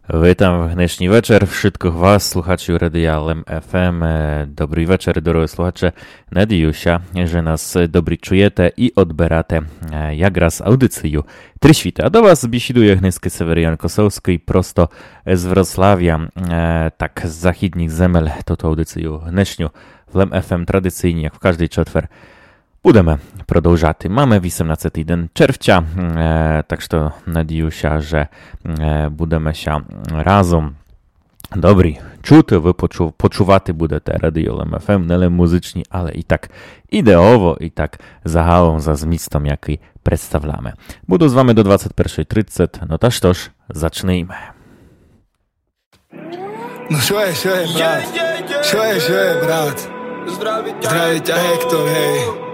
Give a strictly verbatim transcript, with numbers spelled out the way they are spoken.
Witam в dnešní večer všetkých vás, sluchačів Radia L M F M. Dobrý večer, дорогі слухачі. Надіюся, що нас добре чуєте і odberaте якраз аудицію Тришвіта. А до вас бесідує Гнизький Северян Косовський просто з Вроцлав'я, так, з західних земель, ту аудицію днешню в L M F M традиційні, як в кожний четвер. Будемо продовжати. Mamy osiemnasty dzień czerwca, e, tak że надіюся, że e, будемо się разом добрі чути, ви почу, почувати будете радіо L M F M, не лише музичні, але і так ідеово, і так загалом за змістом, який представляємо. Буду з вами до двадцять перша тридцять, ну та що ж, зачнемо. Ну що є, що є, брат? Що є, що є, брат? Здравить, Hector, hej.